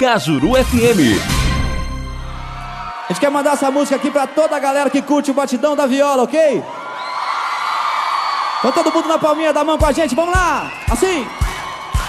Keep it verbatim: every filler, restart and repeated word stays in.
Cajuru F M. A gente quer mandar essa música aqui pra toda a galera que curte o batidão da viola, ok? Então todo mundo na palminha da mão com a gente, vamos lá! Assim!